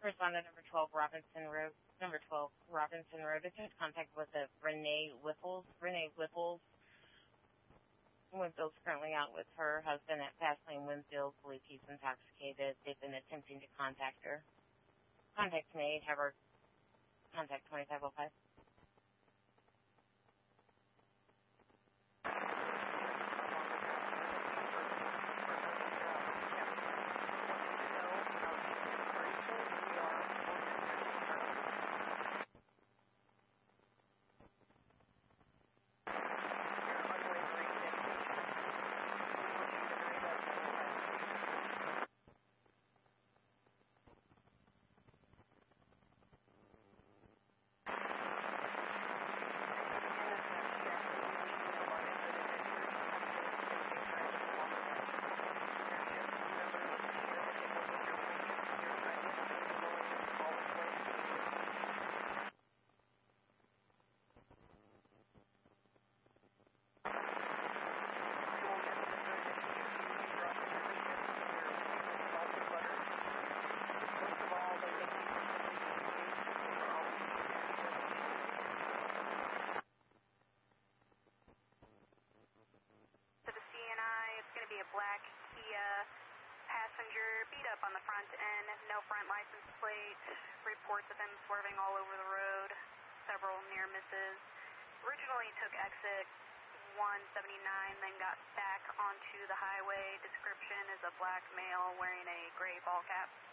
Respondent number 12 Robinson Road. Number 12 Robinson Road. Attempt contact with a Renee Whipples. Renee Whipples. Winfield's currently out with her husband at Fastlane Winfield. Believe he's intoxicated. They've been attempting to contact her. Contact made. Have her contact 2505. Black Kia passenger beat up on the front end, no front license plate, reports of him swerving all over the road, several near misses. Originally took exit 179, then got back onto the highway. Description is a black male wearing a gray ball cap.